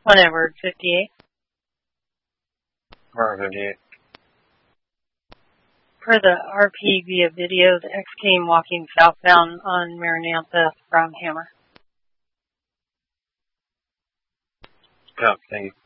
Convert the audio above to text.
On Edward 58. Mark 58. Per the RP via video, the X came walking southbound on Maranatha from Hammer. Copy. Thank you.